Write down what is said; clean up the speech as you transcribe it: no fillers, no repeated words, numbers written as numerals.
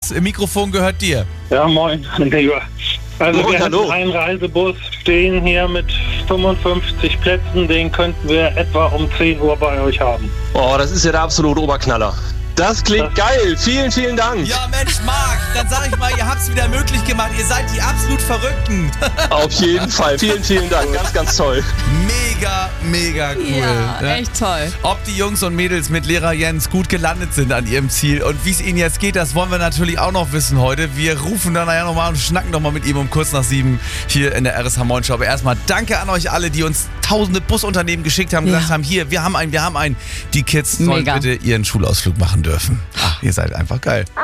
das Mikrofon gehört dir. Ja, moin, Digga. Also Moin, wir hallo. hatten einen Reisebus stehen hier mit 55 Plätzen, den könnten wir etwa um 10 Uhr bei euch haben. Oh, das ist ja der absolute Oberknaller. Das klingt geil. Vielen, vielen Dank. Ja, Mensch, Marc, dann sag ich mal, ihr habt's wieder möglich gemacht. Ihr seid die absolut Verrückten. Auf jeden Fall. Vielen, vielen Dank. Ganz, ganz toll. Mega cool. Ja, ne? echt toll. Ob die Jungs und Mädels mit Lehrer Jens gut gelandet sind an ihrem Ziel und wie es ihnen jetzt geht, das wollen wir natürlich auch noch wissen heute. Wir rufen dann nachher nochmal und schnacken nochmal mit ihm um kurz nach 7 hier in der RSH Moin Show. Aber erstmal danke an euch alle, die uns tausende Busunternehmen geschickt haben, gesagt haben, hier, wir haben einen. Die Kids sollen Mega. bitte ihren Schulausflug machen dürfen. Ach, ihr seid einfach geil.